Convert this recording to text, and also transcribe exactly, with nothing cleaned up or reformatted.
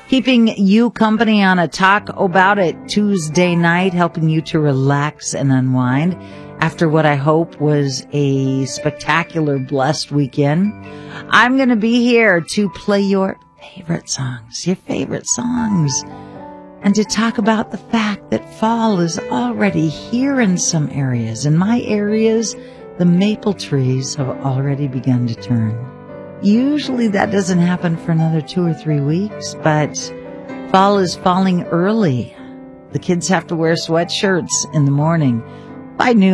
keeping you company on a Talk About It Tuesday night, helping you to relax and unwind after what I hope was a spectacular, blessed weekend. I'm going to be here to play your favorite songs, your favorite songs, and to talk about the fact that fall is already here in some areas. In my areas, the maple trees have already begun to turn. Usually that doesn't happen for another two or three weeks, but fall is falling early. The kids have to wear sweatshirts in the morning. By noon,